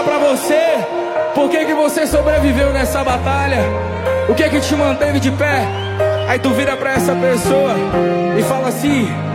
perguntar pra você por que você sobreviveu nessa batalha, o que te manteve de pé. Aí tu vira pra essa pessoa e fala assim: